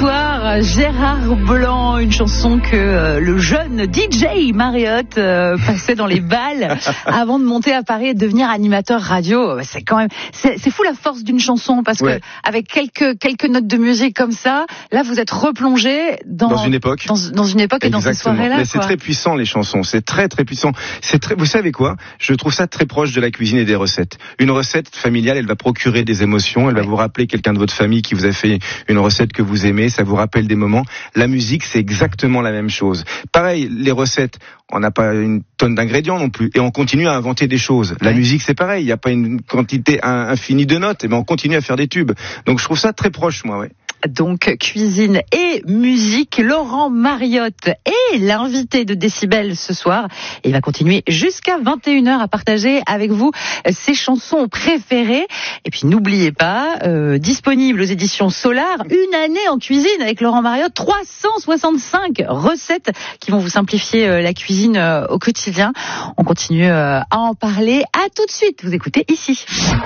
soir, Gérard Blanc, une chanson que le jeune DJ Marriott passait dans les balles avant de monter à Paris et de devenir animateur radio. C'est quand même, c'est fou la force d'une chanson, parce que avec quelques notes de musique comme ça, là vous êtes replongé dans une époque, dans une époque. Exactement. Et dans ces soirées-là. Mais c'est très puissant, les chansons, c'est très très puissant. Vous savez quoi? Je trouve ça très proche de la cuisine et des recettes. Une recette familiale, elle va procurer des émotions, elle va vous rappeler quelqu'un de votre famille qui vous a fait une recette que vous aimez, ça vous rappelle des moments. La musique, c'est exactement la même chose. Pareil, les recettes, on n'a pas une tonne d'ingrédients non plus, et on continue à inventer des choses. La musique, c'est pareil, il n'y a pas une quantité infinie de notes, mais on continue à faire des tubes. Donc je trouve ça très proche, moi, Donc cuisine et musique, Laurent Marriott est l'invité de Décibel ce soir. Et il va continuer jusqu'à 21h à partager avec vous ses chansons préférées. Et puis n'oubliez pas, disponible aux éditions Solar, une année en cuisine avec Laurent Marriott, 365 recettes qui vont vous simplifier la cuisine au quotidien. On continue à en parler. À tout de suite, vous écoutez Ici.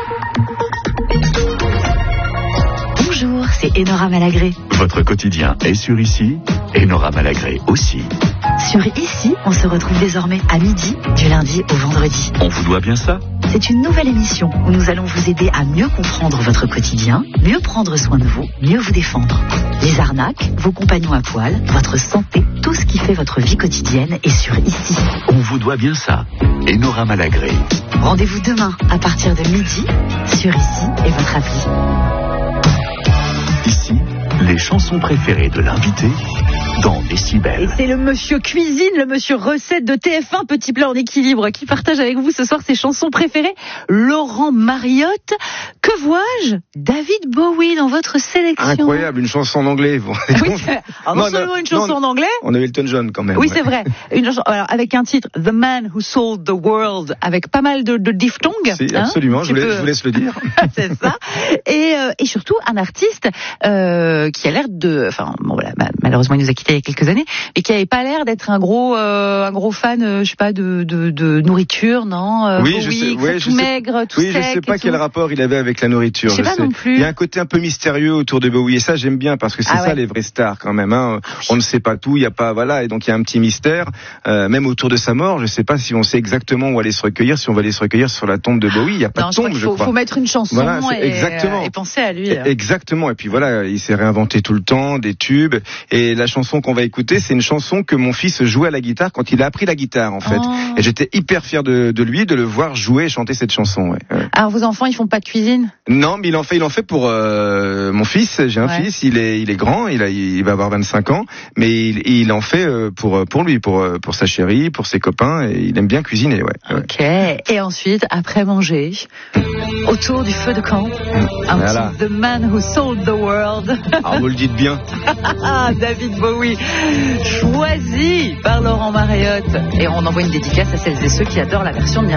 Bonjour, c'est Enora Malagré. Votre quotidien est sur Ici, Enora Malagré aussi. Sur Ici, on se retrouve désormais à midi, du lundi au vendredi. On vous doit bien ça? C'est une nouvelle émission où nous allons vous aider à mieux comprendre votre quotidien, mieux prendre soin de vous, mieux vous défendre. Les arnaques, vos compagnons à poil, votre santé, tout ce qui fait votre vie quotidienne est sur Ici. On vous doit bien ça, Enora Malagré. Rendez-vous demain à partir de midi sur Ici et votre appli. Ici, les chansons préférées de l'invité dans Décibel. Et c'est le monsieur cuisine, le monsieur recette de TF1, Petit Plat en équilibre, qui partage avec vous ce soir ses chansons préférées. Laurent Marriott, que vois-je? David Bowie dans votre sélection. Incroyable, une chanson en anglais. Alors non seulement une chanson en anglais. On a Elton John quand même. Oui, c'est vrai. Une chanson, alors, avec un titre, The Man Who Sold the World, avec pas mal de diphtongues. Si, absolument, je vous laisse le dire. C'est ça. Et surtout, un artiste qui a l'air de... Enfin, bon, voilà, malheureusement, il nous a quittés il y a quelques années, mais qui avait pas l'air d'être un gros fan, je sais pas, de nourriture, non? Oui, tout maigre, tout sec. Oui, je sais pas quel rapport il avait avec la nourriture. Je sais pas non plus. Il y a un côté un peu mystérieux autour de Bowie, et ça j'aime bien, parce que c'est ça les vraies stars quand même. On ne sait pas tout, il y a pas, et donc il y a un petit mystère, même autour de sa mort. Je sais pas si on sait exactement où aller se recueillir, si on va aller se recueillir sur la tombe de Bowie. Il y a pas de tombe, je crois. Faut mettre une chanson et penser à lui. Exactement. Et puis voilà, il s'est réinventé tout le temps des tubes. Et la chanson qu'on va écouter, c'est une chanson que mon fils jouait à la guitare quand il a appris la guitare, en fait. Et j'étais hyper fier de lui, de le voir jouer et chanter cette chanson. Alors vos enfants, ils font pas de cuisine? Non, mais il en fait pour mon fils. J'ai un fils, il est grand, il va avoir 25 ans, mais il en fait pour lui, pour sa chérie, pour ses copains, et il aime bien cuisiner. Ok. Et ensuite, après manger, autour du feu de camp, un petit The Man Who Sold the World. Ah, vous le dites bien. David Bowie, choisi par Laurent Marriott. Et on envoie une dédicace à celles et ceux qui adorent la version de